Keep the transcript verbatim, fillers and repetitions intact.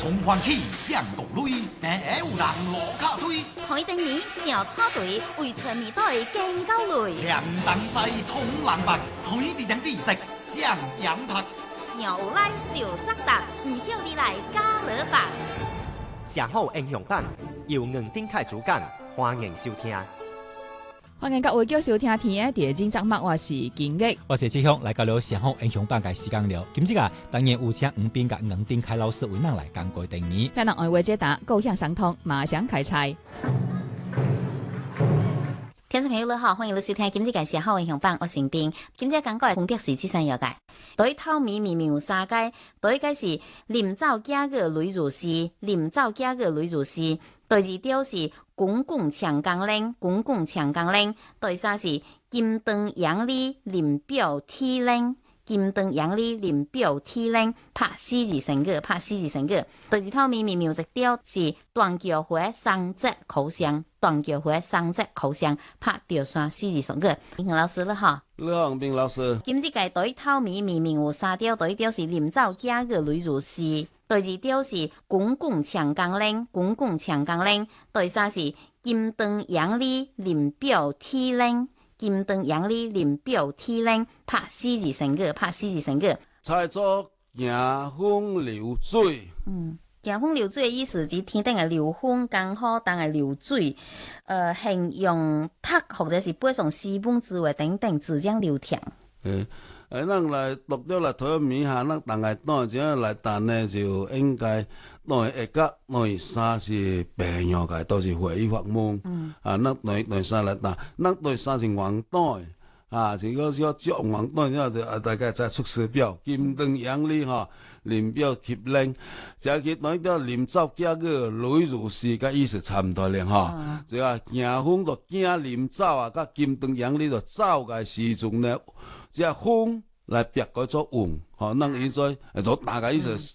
从欢喜降国内，但有人落脚腿。 台灯年小草队为全面队更高累。 两东西通人白，台地两地食上羊拍。 小来就扎达，唔晓你来加勒吧。 上好英雄版由硬顶开主讲，欢迎收听。 欢迎各位继续收听天的第二集节目，我是金玉， 我是志雄，来到了上好英雄版嘅时间了。今次啊，当然有请黄斌甲硬顶开老师为咱来讲过定义。 咱人爱话解答，高向相通，马上开菜。 听众朋友你好，欢迎你收听今次嘅上好英雄版，我是黄斌。今次讲过嘅分别是这三样嘅。对透明明明有三界，对一个是临走假个雷如是，临走假个雷如是。第二条是公共强钢令，公共强钢令。第三是金灯阳里临表体令，金灯阳里临表体令。拍四字成语，拍四字成语。第二套咪咪描述条是断桥花三只口香，断桥花三只口香，拍掉三四字成语。英雄老师了哈。 你好，黄斌老师。 今次嘅对套咪咪明有三条，第一条是临走假个雷如是。第二条是公共强钢令，公共强钢令。第三是金灯阳里临表体令，金灯阳里临表体令。拍四字成语，拍四字成语。 菜作行风流水。 嗯，行风流水的意思是天顶的流风，刚好当的流水，呃，形容读或者是背诵诗本智慧等等，字样流畅。 诶。诶，咱来读了来台面下，咱大概当然来谈呢，就应该当下甲当下三是朋友界，都是会议发梦。嗯。啊，咱当当三来谈，咱当三是黄党的，啊，是个叫叫黄党，然后就啊大概在出师表，金灯阳里哈，临表贴令，就去当条临走假个雷如是，甲意思差唔多咧哈。就啊，行风就惊临走啊，甲金灯阳里就走个时阵呢。这风来别个做运，吼，咱伊做做大概意思